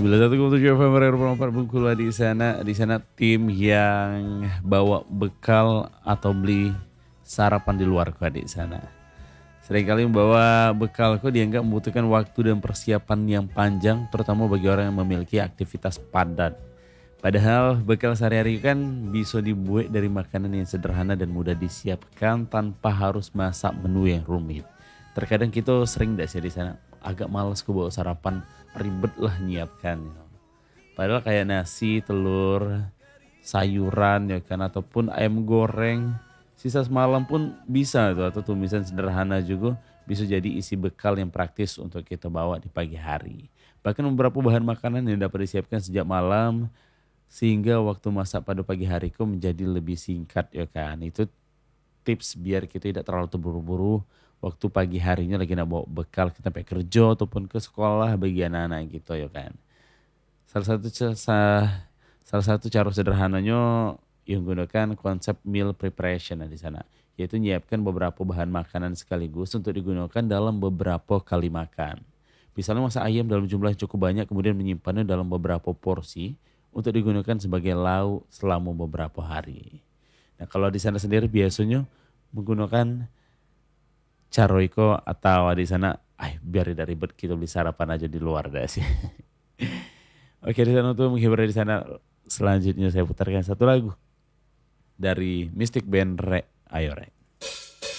91,7 FM Radio Promoper Bengkulu di sana. Di sana tim yang bawa bekal atau beli sarapan di luar kok di sana. Seringkali membawa bekal kok dianggap membutuhkan waktu dan persiapan yang panjang, terutama bagi orang yang memiliki aktivitas padat. Padahal bekal sehari-hari kan bisa dibuat dari makanan yang sederhana dan mudah disiapkan tanpa harus masak menu yang rumit. Terkadang kita sering dah sih di sana agak malas ke bawa sarapan, ribet lah nyiapkan. Padahal kayak nasi, telur, sayuran ya kan ataupun ayam goreng sisa semalam pun bisa tuh, atau tumisan sederhana juga bisa jadi isi bekal yang praktis untuk kita bawa di pagi hari. Bahkan beberapa bahan makanan yang dapat disiapkan sejak malam sehingga waktu masak pada pagi hari kok menjadi lebih singkat ya kan. Itu tips biar kita tidak terlalu terburu-buru waktu pagi harinya lagi nak bawa bekal kita sampai kerja ataupun ke sekolah bagi anak-anak gitu ya kan. Salah satu cara sederhananya yang menggunakan konsep meal preparation di sana, yaitu menyiapkan beberapa bahan makanan sekaligus untuk digunakan dalam beberapa kali makan. Misalnya masak ayam dalam jumlah yang cukup banyak kemudian menyimpannya dalam beberapa porsi untuk digunakan sebagai lauk selama beberapa hari. Nah kalau di sana sendiri biasanya menggunakan caroiko atau di sana, biar tidak ribet kita beli sarapan aja di luar dah sih. Oke di sana untuk menghibur di sana selanjutnya saya putarkan satu lagu dari Mystic Band Re. Ayo Re.